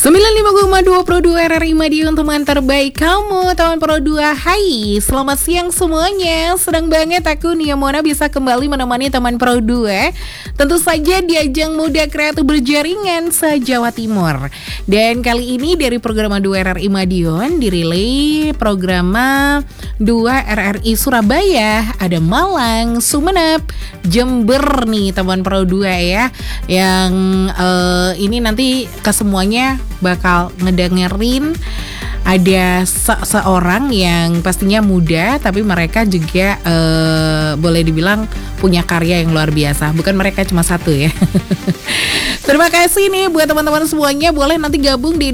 95,2 Pro 2 RRI Madiun, teman terbaik kamu, teman Pro 2. Hai, selamat siang semuanya. Senang banget aku Nia Mona bisa kembali menemani teman Pro 2. Tentu saja di ajang Muda Kreatif Berjaringan se-Jawa Timur. Dan kali ini dari program 2 RRI Madiun dirilai program 2 RRI Surabaya. Ada Malang, Sumeneb, Jember nih teman Pro 2 ya. Yang ini nanti kesemuanya bakal ngedengerin. Ada seorang yang pastinya muda, tapi mereka juga boleh dibilang punya karya yang luar biasa. Bukan mereka cuma satu ya. Terima kasih nih buat teman-teman semuanya. Boleh nanti gabung di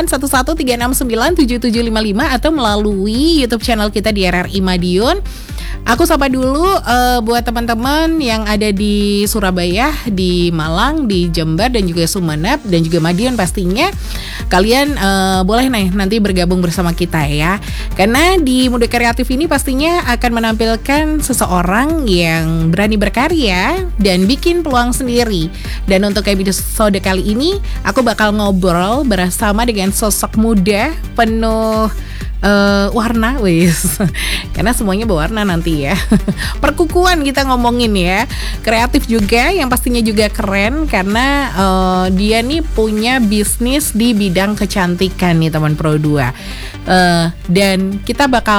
081136977755 atau melalui YouTube channel kita di RRI Madiun. Aku sapa dulu buat teman-teman yang ada di Surabaya, di Malang, di Jember, dan juga Sumeneb, dan juga Madiun pastinya. Kalian boleh nih nanti bergabung bersama kita ya. Karena di Muda Kreatif ini pastinya akan menampilkan seseorang yang berani berkarya dan bikin peluang sendiri. Dan untuk episode kali ini, aku bakal ngobrol bersama dengan sosok muda penuh warna, wis. Karena semuanya berwarna nanti ya. Perkukuan kita ngomongin ya. Kreatif juga, yang pastinya juga keren karena dia nih punya bisnis di bidang kecantikan nih teman Pro 2. Dan kita bakal